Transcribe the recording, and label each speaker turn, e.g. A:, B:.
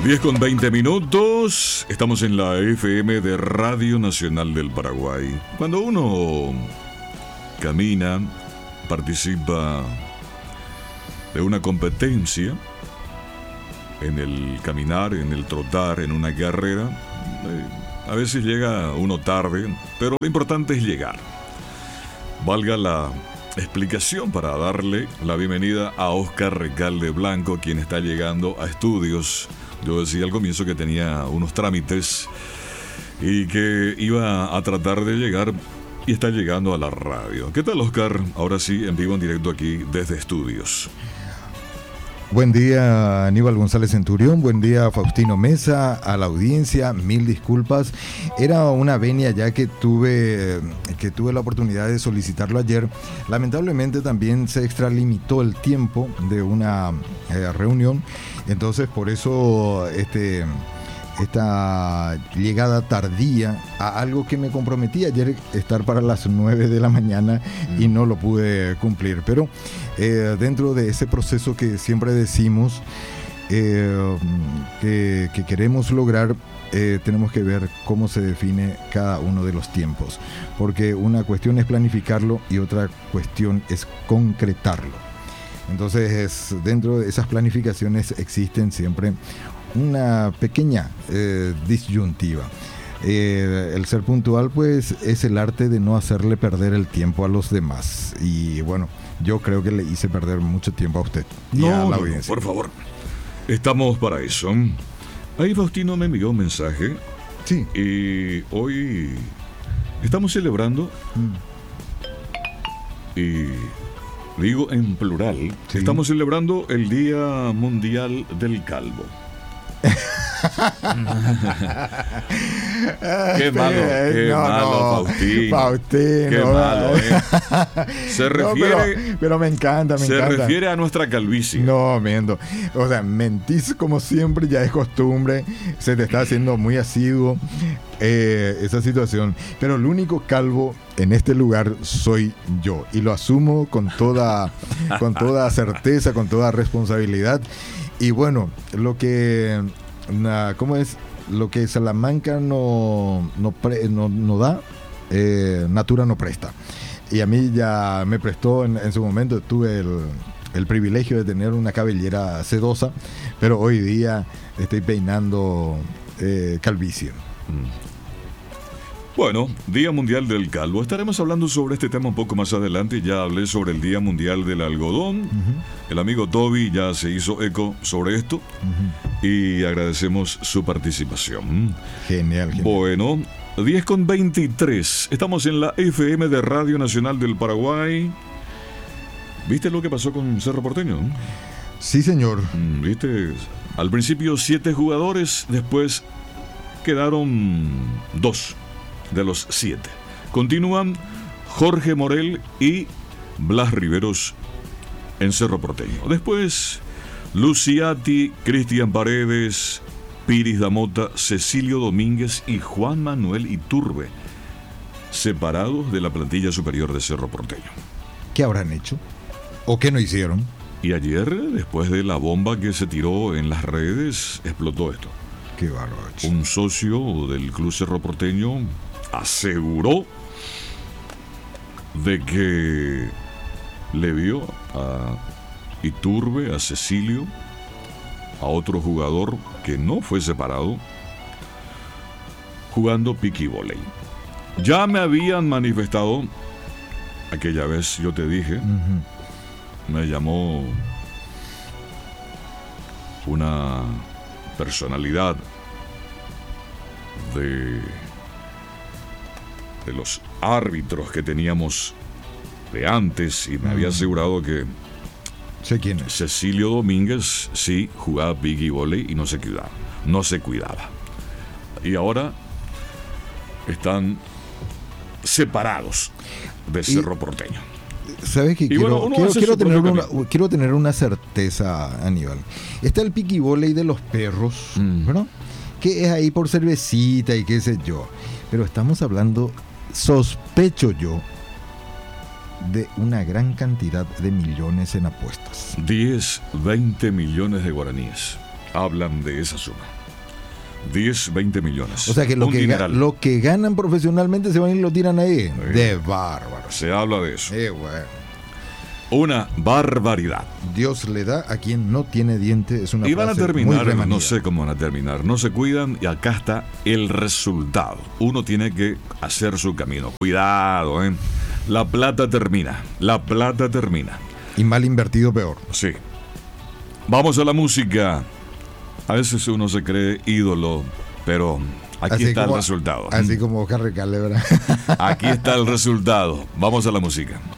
A: 10:20. Estamos en la FM de Radio Nacional del Paraguay. Cuando uno camina, participa de una competencia, en el caminar, en el trotar, en una carrera, a veces llega uno tarde, pero lo importante es llegar. Valga la explicación para darle la bienvenida a Oscar Recalde Blanco, quien está llegando a estudios. Yo decía al comienzo que tenía unos trámites y que iba a tratar de llegar y está llegando a la radio. ¿Qué tal, Oscar? Ahora sí, en vivo, en directo aquí desde estudios.
B: Buen día, Aníbal González Centurión, buen día, Faustino Mesa, a la audiencia, mil disculpas. Era una venia ya que tuve la oportunidad de solicitarlo ayer. Lamentablemente también se extralimitó el tiempo de una reunión, entonces por eso esta llegada tardía a algo que me comprometí ayer estar para las 9 de la mañana y no lo pude cumplir, pero dentro de ese proceso que siempre decimos que queremos lograr, tenemos que ver cómo se define cada uno de los tiempos, porque una cuestión es planificarlo y otra cuestión es concretarlo. Entonces, dentro de esas planificaciones existen siempre una pequeña disyuntiva. El ser puntual, pues, es el arte de no hacerle perder el tiempo a los demás. Y bueno, yo creo que le hice perder mucho tiempo a usted y a la audiencia.
A: No, por favor. Estamos para eso. Ahí Faustino me envió un mensaje.
B: Sí.
A: Y hoy estamos celebrando. Y digo en plural. Sí. Estamos celebrando el Día Mundial del Calvo. Qué malo, Faustino. Qué malo, Se refiere,
B: pero me encanta.
A: Se refiere a nuestra calvicie.
B: No, miento. O sea, mentís como siempre, ya es costumbre. Se te está haciendo muy asiduo esa situación. Pero el único calvo en este lugar soy yo. Y lo asumo con toda certeza, con toda responsabilidad. Y bueno, lo que Salamanca no da, Natura no presta. Y a mí ya me prestó en su momento. Tuve el privilegio de tener una cabellera sedosa, pero hoy día estoy peinando calvicie.
A: Bueno, Día Mundial del Calvo. Estaremos hablando sobre este tema un poco más adelante. Ya hablé sobre el Día Mundial del Algodón. El amigo Toby ya se hizo eco sobre esto. Y agradecemos su participación.
B: Genial.
A: Bueno, 10:23. Estamos en la FM de Radio Nacional del Paraguay. ¿Viste lo que pasó con Cerro Porteño?
B: Sí, señor.
A: ¿Viste? Al principio 7 jugadores, después quedaron 2 de los 7. Continúan Jorge Morel y Blas Riveros en Cerro Porteño. Después Luciati, Cristian Paredes, Piris Damota, Cecilio Domínguez y Juan Manuel Iturbe, separados de la plantilla superior de Cerro Porteño.
B: ¿Qué habrán hecho? ¿O qué no hicieron?
A: Y ayer, después de la bomba que se tiró en las redes, explotó esto.
B: Qué bárbaro.
A: Un socio del Club Cerro Porteño aseguró de que le vio a Iturbe, a Cecilio, a otro jugador que no fue separado, jugando piqui voley. Ya me habían manifestado, aquella vez yo te dije, me llamó una personalidad de los árbitros que teníamos de antes y me había asegurado que
B: sé quién es.
A: Cecilio Domínguez sí jugaba piqui voley y no se cuidaba. Y ahora están separados de Cerro Porteño.
B: ¿Sabes qué? Quiero tener una certeza, Aníbal. Está el piqui voley de los perros, ¿verdad? Que es ahí por cervecita y qué sé yo. Pero estamos hablando, sospecho yo, de una gran cantidad de millones en apuestas.
A: 10, 20 millones de guaraníes. hablan de esa suma. 10, 20 millones.
B: O sea que lo que ganan profesionalmente se van y lo tiran ahí.
A: Sí.
B: De bárbaro.
A: Se habla de eso.
B: Bueno.
A: Una barbaridad.
B: Dios le da a quien no tiene diente. Es una
A: Y van a
B: frase muy
A: terminar,
B: remanida.
A: no sé cómo van a terminar. No se cuidan y acá está el resultado. Uno tiene que hacer su camino. Cuidado, ¿eh? La plata termina. La plata termina.
B: Y mal invertido peor.
A: Sí. Vamos a la música. A veces uno se cree ídolo, pero aquí
B: Así
A: está
B: como-
A: el resultado.
B: Así como Harry Calebra.
A: Aquí está el resultado. Vamos a la música.